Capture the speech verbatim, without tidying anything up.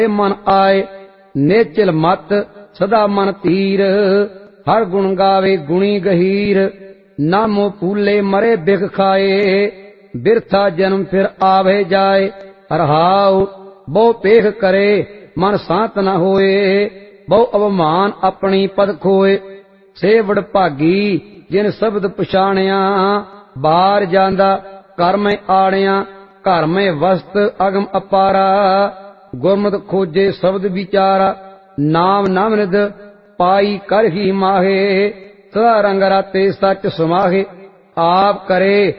मन आए नेचल मत सदा मन तीर। हर गुण गावे गुणी गहीर नामो फूले मरे बिख खाए। बिरथा जन्म फिर आवे जाए हरहाउ बहु पेख करे मन शांत न होए। बहु अवमान अपनी पद खोए से वडभागी जिन शब्द पछाणिया। बार जांदा कर में आड़िया घर में वस्त अगम अपारा। गुरमत खोजे शब्द विचारा नाम नाम निध पाई कर ही माहे। सदा रंग राते सच समाहे आप करे